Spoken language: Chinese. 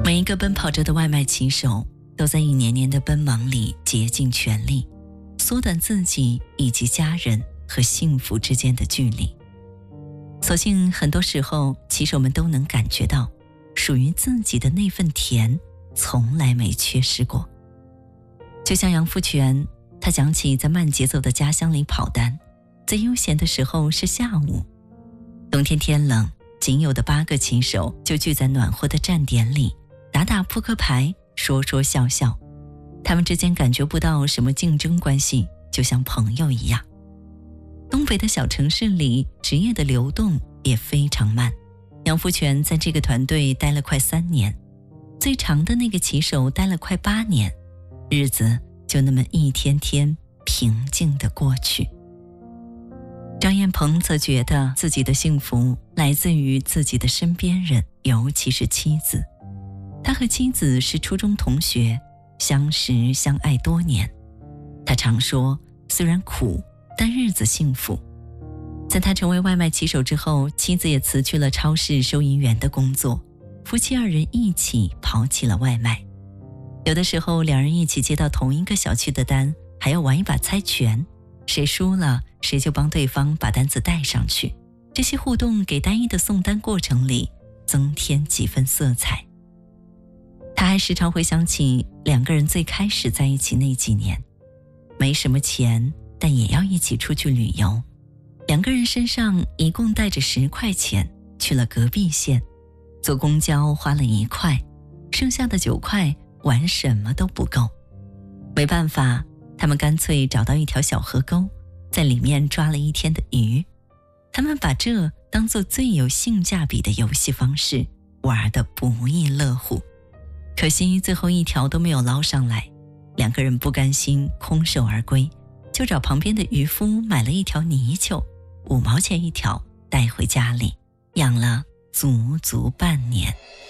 每一个奔跑着的外卖骑手都在一年年的奔忙里竭尽全力，缩短自己以及家人和幸福之间的距离。所幸很多时候骑手们都能感觉到属于自己的那份甜从来没缺失过。就像杨富全，他讲起在慢节奏的家乡里跑单，最悠闲的时候是下午，冬天天冷，仅有的8个骑手就聚在暖和的站点里，打打扑克牌，说说笑笑，他们之间感觉不到什么竞争关系，就像朋友一样。东北的小城市里，职业的流动也非常慢。杨富全在这个团队待了快3年，最长的那个骑手待了快8年，日子就那么一天天平静地过去。张彦鹏则觉得自己的幸福来自于自己的身边人，尤其是妻子。他和妻子是初中同学，相识相爱多年。他常说，虽然苦，但日子幸福。在他成为外卖骑手之后，妻子也辞去了超市收银员的工作，夫妻2人一起跑起了外卖。有的时候2人一起接到同一个小区的单，还要玩一把猜拳，谁输了谁就帮对方把单子带上去。这些互动给单一的送单过程里增添几分色彩。他还时常回想起2个人最开始在一起那几年，没什么钱，但也要一起出去旅游。2个人身上一共带着10块钱，去了隔壁县，坐公交花了1块，剩下的9块玩什么都不够。没办法，他们干脆找到一条小河沟，在里面抓了1天的鱼。他们把这当作最有性价比的游戏方式，玩得不亦乐乎。可惜最后1条都没有捞上来，2个人不甘心空手而归，就找旁边的渔夫买了1条泥鳅，5毛钱1条，带回家里养了足足半年。